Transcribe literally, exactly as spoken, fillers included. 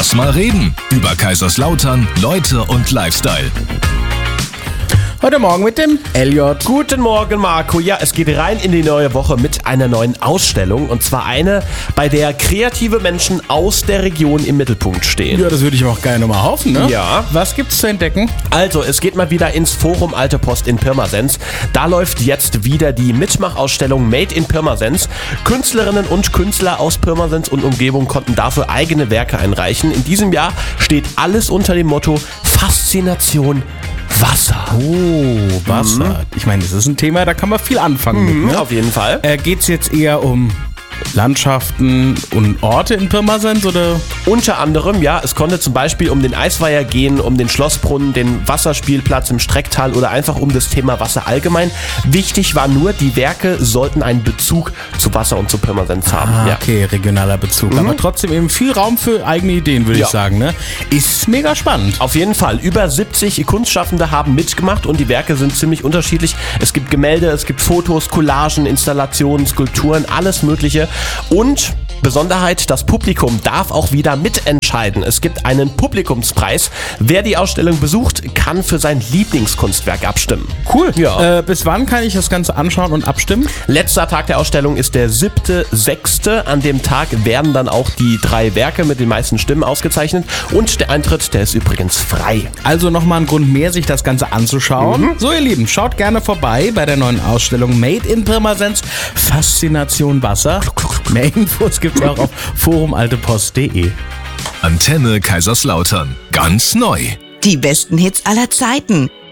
Lass mal reden. Über Kaiserslautern, Leute und Lifestyle. Heute Morgen mit dem Elliot. Guten Morgen, Marco. Ja, es geht rein in die neue Woche mit einer neuen Ausstellung. Und zwar eine, bei der kreative Menschen aus der Region im Mittelpunkt stehen. Ja, das würde ich mir auch gerne mal hoffen, ne? Ja. Was gibt's zu entdecken? Also, es geht mal wieder ins Forum Alte Post in Pirmasens. Da läuft jetzt wieder die Mitmachausstellung Made in Pirmasens. Künstlerinnen und Künstler aus Pirmasens und Umgebung konnten dafür eigene Werke einreichen. In diesem Jahr steht alles unter dem Motto Faszination Wasser. Oh, Wasser. Mhm. Ich meine, das ist ein Thema, da kann man viel anfangen Mhm, mit, ne? Auf jeden Fall. Äh, geht's jetzt eher um Landschaften und Orte in Pirmasens oder? Unter anderem, ja, es konnte zum Beispiel um den Eisweiher gehen, um den Schlossbrunnen, den Wasserspielplatz im Strecktal oder einfach um das Thema Wasser allgemein. Wichtig war nur, die Werke sollten einen Bezug zu Wasser und zu Pirmasens haben. Ah, ja. okay, regionaler Bezug. Mhm. Aber trotzdem eben viel Raum für eigene Ideen, würde ja. ich sagen, ne? Ist mega spannend. Auf jeden Fall. Über siebzig Kunstschaffende haben mitgemacht und die Werke sind ziemlich unterschiedlich. Es gibt Gemälde, es gibt Fotos, Collagen, Installationen, Skulpturen, alles Mögliche. Und Besonderheit, das Publikum darf auch wieder mitentscheiden. Es gibt einen Publikumspreis. Wer die Ausstellung besucht, kann für sein Lieblingskunstwerk abstimmen. Cool. Ja. Äh, bis wann kann ich das Ganze anschauen und abstimmen? Letzter Tag der Ausstellung ist der siebte sechste An dem Tag werden dann auch die drei Werke mit den meisten Stimmen ausgezeichnet. Und der Eintritt, der ist übrigens frei. Also nochmal ein Grund mehr, sich das Ganze anzuschauen. Mhm. So, ihr Lieben, schaut gerne vorbei bei der neuen Ausstellung Made in Pirmasens. Faszination Wasser. Mehr Infos gibt's auch auf forum alte post punkt de. Antenne Kaiserslautern. Ganz neu. Die besten Hits aller Zeiten.